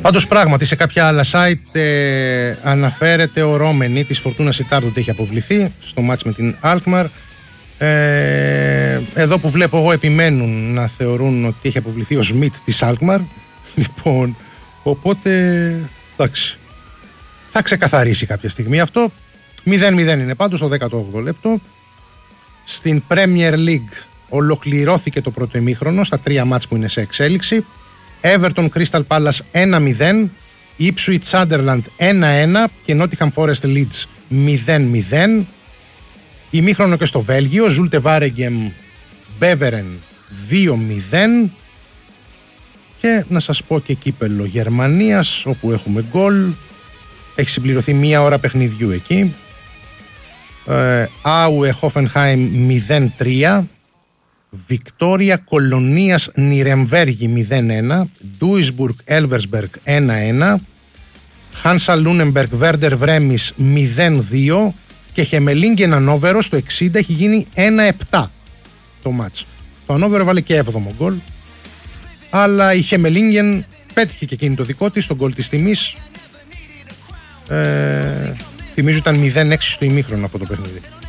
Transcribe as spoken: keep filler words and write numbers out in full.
Πάντως πράγματι σε κάποια άλλα site ε, αναφέρεται ο Ρόμενι της Φορτούνα Σιτάρντ ότι έχει αποβληθεί στο μάτς με την Alkmaar. Ε, εδώ που βλέπω εγώ επιμένουν να θεωρούν ότι έχει αποβληθεί ο Σμιτ της Alkmaar. Λοιπόν, οπότε εντάξει, θα ξεκαθαρίσει κάποια στιγμή αυτό. μηδέν μηδέν είναι πάντως στο δέκατο όγδοο λεπτό. Στην Premier League ολοκληρώθηκε το πρώτο ημίχρονο στα τρία μάτς που είναι σε εξέλιξη. Everton Crystal Palace ένα μηδέν, Ipswich Sunderland ένα ένα και Nottingham Forest Leeds μηδέν μηδέν. Ημίχρονο και στο Βέλγιο, Zulte Waregem Beveren δύο μηδέν. Και να σας πω και κύπελλο Γερμανίας όπου έχουμε γκολ. Έχει συμπληρωθεί μία ώρα παιχνιδιού εκεί. Άουε Hoffenheim μηδέν τρία, Βικτόρια Κολονίας Νιρεμβέργη μηδέν ένα, Duisburg Elversberg ένα ένα, Χάνσα Λούνεμπεργκ Βέρντερ Βρέμις μηδέν δύο και Χεμελίνγκεν Ανόβερο στο εξήντα έχει γίνει ένα επτά το μάτς. Το Ανόβερο βάλε και έβδομο γκολ, αλλά η Χεμελίνγκεν πέτυχε και εκείνη το δικό της, τον γκολ της τιμής. Ε, θυμίζω ήταν μηδέν έξι στο ημίχρονο αυτό το παιχνίδι.